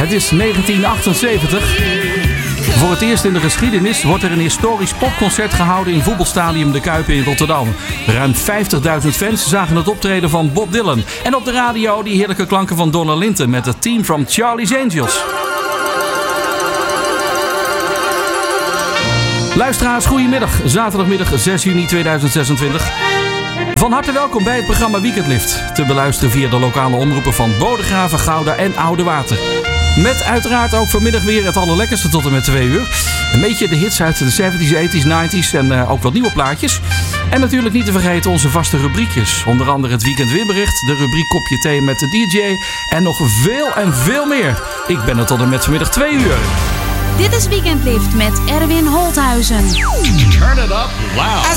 Het is 1978. Voor het eerst in de geschiedenis wordt er een historisch popconcert gehouden in voetbalstadium De Kuip in Rotterdam. Ruim 50.000 fans zagen het optreden van Bob Dylan. En op de radio die heerlijke klanken van Donna Linton met het team from Charlie's Angels. Luisteraars, goedemiddag. Zaterdagmiddag 6 juni 2026. Van harte welkom bij het programma Weekendlift. Te beluisteren via de lokale omroepen van Bodegraven, Gouda en Oudewater. Met uiteraard ook vanmiddag weer het allerlekkerste tot en met 2 uur. Een beetje de hits uit de 70s, 80s, 90s en ook wat nieuwe plaatjes. En natuurlijk niet te vergeten onze vaste rubriekjes. Onder andere het Weekend Weerbericht, de rubriek Kopje Thee met de DJ en nog veel en veel meer. Ik ben er tot en met vanmiddag 2 uur. Dit is Weekendlift met Erwin Holthuizen. Turn it up loud.